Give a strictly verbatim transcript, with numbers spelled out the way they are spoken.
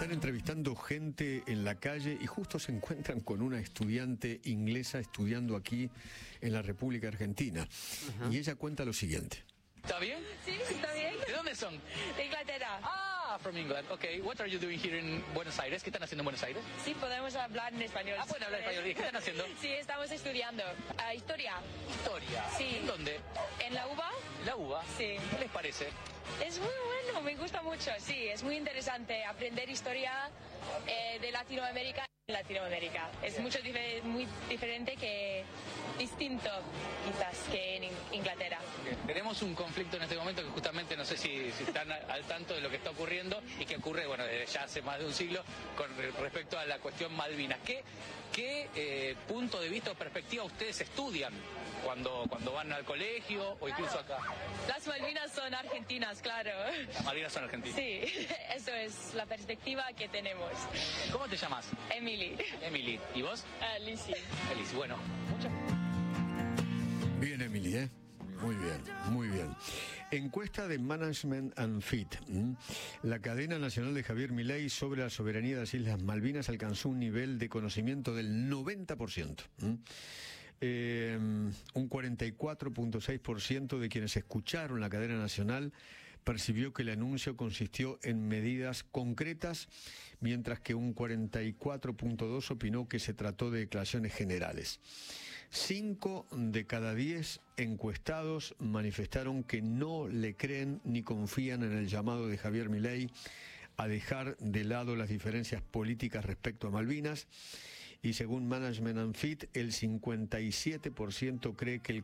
Están entrevistando gente en la calle y justo se encuentran con una estudiante inglesa estudiando aquí en la República Argentina. Uh-huh. Y ella cuenta lo siguiente. ¿Está bien? Sí, está bien. ¿De dónde son? De Inglaterra. Ah, from England. Okay, what are you doing here in Buenos Aires? ¿Qué están haciendo en Buenos Aires? Sí, podemos hablar en español. Ah, pueden hablar español. ¿Qué están haciendo? Sí, estamos estudiando uh, historia. Historia. Sí. ¿En dónde? En la U B A. ¿La U B A? Sí. ¿Qué les parece? Es muy bueno, me gusta mucho, sí, es muy interesante aprender historia eh, de Latinoamérica en Latinoamérica. Es mucho dif- muy diferente que distinto quizás que en Inglaterra. Bien. Tenemos un conflicto en este momento que justamente no sé si, si están al tanto de lo que está ocurriendo y que ocurre, bueno, desde ya hace más de un siglo con respecto a la cuestión Malvinas. ¿Qué, qué eh, punto de vista o perspectiva ustedes estudian cuando, cuando van al colegio o incluso acá? Las Malvinas son argentinas, claro. Las Malvinas son argentinas. Sí, eso es la perspectiva que tenemos. ¿Cómo te llamas? Emily. Emily. ¿Y vos? Uh, Lizzie. Lizzie, bueno. Muchas Bien, Emily, ¿eh? Muy bien, muy bien. Encuesta de Management and Fit. ¿m? La cadena nacional de Javier Milei sobre la soberanía de las Islas Malvinas alcanzó un nivel de conocimiento del noventa por ciento. ¿m? Eh, un cuarenta y cuatro punto seis por ciento de quienes escucharon la cadena nacional percibió que el anuncio consistió en medidas concretas, mientras que un cuarenta y cuatro punto dos por ciento opinó que se trató de declaraciones generales. Cinco de cada diez encuestados manifestaron que no le creen ni confían en el llamado de Javier Milei a dejar de lado las diferencias políticas respecto a Malvinas, y según Management and Fit, el cincuenta y siete por ciento cree que el